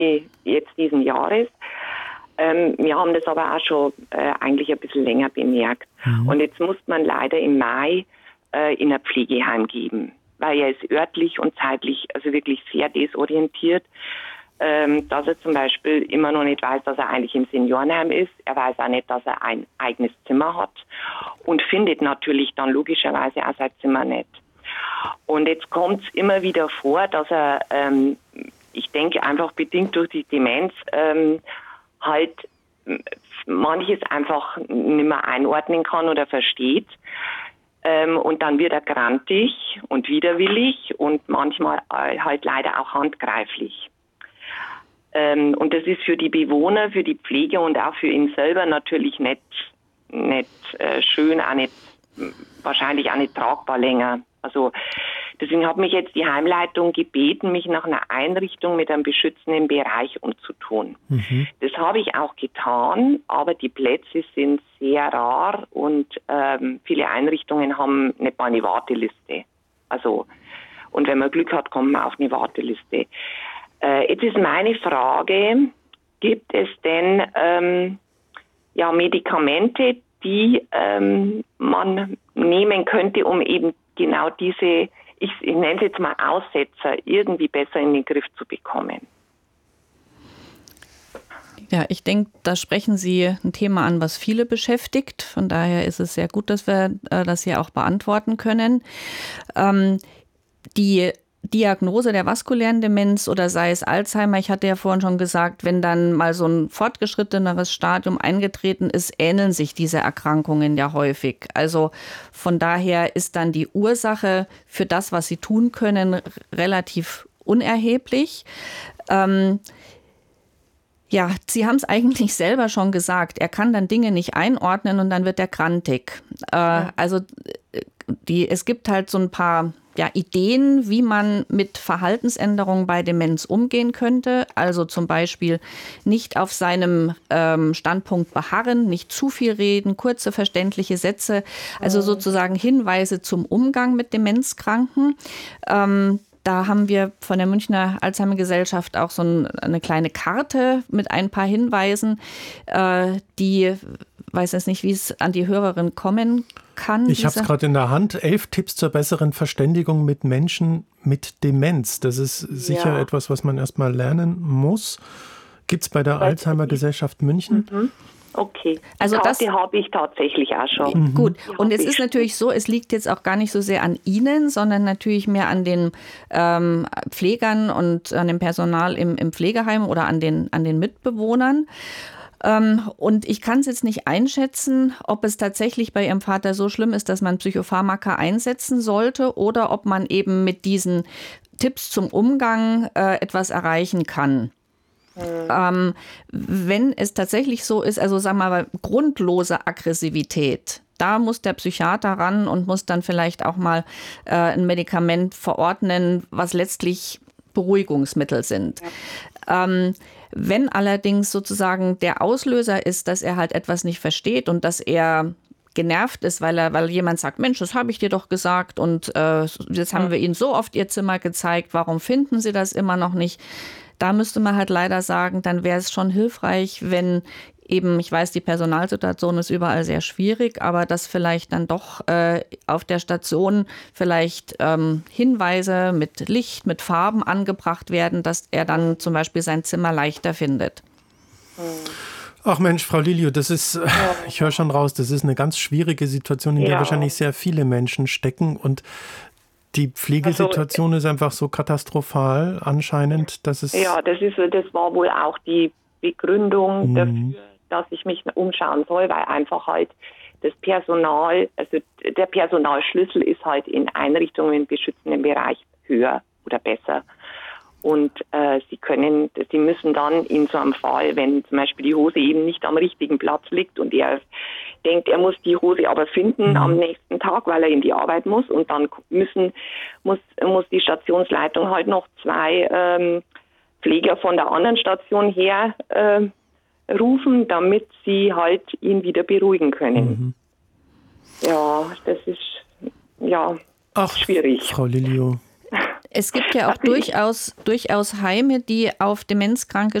jetzt diesen Jahres. Wir haben das aber auch schon eigentlich ein bisschen länger bemerkt. Und jetzt muss man leider im Mai in ein Pflegeheim geben, weil er ist örtlich und zeitlich also wirklich sehr desorientiert, dass er zum Beispiel immer noch nicht weiß, dass er eigentlich im Seniorenheim ist. Er weiß auch nicht, dass er ein eigenes Zimmer hat und findet natürlich dann logischerweise auch sein Zimmer nicht. Und jetzt kommt es immer wieder vor, dass er, ich denke einfach bedingt durch die Demenz, halt manches einfach nicht mehr einordnen kann oder versteht. Und dann wird er grantig und widerwillig und manchmal halt leider auch handgreiflich. Und das ist für die Bewohner, für die Pflege und auch für ihn selber natürlich nicht schön, auch nicht, wahrscheinlich auch nicht tragbar länger. Also deswegen hat mich jetzt die Heimleitung gebeten, mich nach einer Einrichtung mit einem beschützenden Bereich umzutun. Das habe ich auch getan, aber die Plätze sind sehr rar und viele Einrichtungen haben nicht mal eine Warteliste. Also, und wenn man Glück hat, kommt man auf eine Warteliste. Jetzt ist meine Frage, gibt es denn Medikamente, die man nehmen könnte, um eben genau diese, ich nenne es jetzt mal Aussetzer, irgendwie besser in den Griff zu bekommen? Ja, ich denke, da sprechen Sie ein Thema an, was viele beschäftigt. Von daher ist es sehr gut, dass wir das hier auch beantworten können. Die Diagnose der vaskulären Demenz oder sei es Alzheimer, ich hatte ja vorhin schon gesagt, wenn dann mal so ein fortgeschritteneres Stadium eingetreten ist, ähneln sich diese Erkrankungen ja häufig. Also von daher ist dann die Ursache für das, was sie tun können, relativ unerheblich. Ja, Sie haben es eigentlich selber schon gesagt. Er kann dann Dinge nicht einordnen und dann wird er grantig. Es gibt halt so ein paar Ideen, wie man mit Verhaltensänderungen bei Demenz umgehen könnte. Also zum Beispiel nicht auf seinem Standpunkt beharren, nicht zu viel reden, kurze, verständliche Sätze. Also sozusagen Hinweise zum Umgang mit Demenzkranken. Da haben wir von der Münchner Alzheimer-Gesellschaft auch so eine kleine Karte mit ein paar Hinweisen, die, weiß jetzt nicht, wie es an die Hörerin kommen kann. Ich habe es gerade in der Hand. 11 Tipps zur besseren Verständigung mit Menschen mit Demenz. Das ist sicher etwas, was man erstmal lernen muss. Gibt es bei der Alzheimer-Gesellschaft München? Okay, also das habe ich tatsächlich auch schon. Gut, und es ist natürlich so, es liegt jetzt auch gar nicht so sehr an Ihnen, sondern natürlich mehr an den Pflegern und an dem Personal im Pflegeheim oder an den Mitbewohnern. Und ich kann es jetzt nicht einschätzen, ob es tatsächlich bei Ihrem Vater so schlimm ist, dass man Psychopharmaka einsetzen sollte oder ob man eben mit diesen Tipps zum Umgang etwas erreichen kann. Wenn es tatsächlich so ist, also sagen wir mal grundlose Aggressivität, da muss der Psychiater ran und muss dann vielleicht auch mal ein Medikament verordnen, was letztlich Beruhigungsmittel sind. Wenn allerdings sozusagen der Auslöser ist, dass er halt etwas nicht versteht und dass er genervt ist, weil jemand sagt, Mensch, das habe ich dir doch gesagt und jetzt haben wir Ihnen so oft Ihr Zimmer gezeigt, warum finden Sie das immer noch nicht? Da müsste man halt leider sagen, dann wäre es schon hilfreich, wenn eben, ich weiß, die Personalsituation ist überall sehr schwierig, aber dass vielleicht dann doch auf der Station vielleicht Hinweise mit Licht, mit Farben angebracht werden, dass er dann zum Beispiel sein Zimmer leichter findet. Ach Mensch, Frau Lilio, das ist, ich höre schon raus, das ist eine ganz schwierige Situation, in der wahrscheinlich sehr viele Menschen stecken und die Pflegesituation ist einfach so katastrophal anscheinend, dass es... Ja, das war wohl auch die Begründung dafür, dass ich mich umschauen soll, weil einfach halt das Personal, also der Personalschlüssel ist halt in Einrichtungen im beschützenden Bereich höher oder besser. Und sie müssen dann in so einem Fall, wenn zum Beispiel die Hose eben nicht am richtigen Platz liegt und er denkt, er muss die Hose aber finden am nächsten Tag, weil er in die Arbeit muss und dann muss die Stationsleitung halt noch 2 Pfleger von der anderen Station her rufen, damit sie halt ihn wieder beruhigen können. Ja, das ist schwierig. Frau Lilio. Es gibt ja auch durchaus Heime, die auf demenzkranke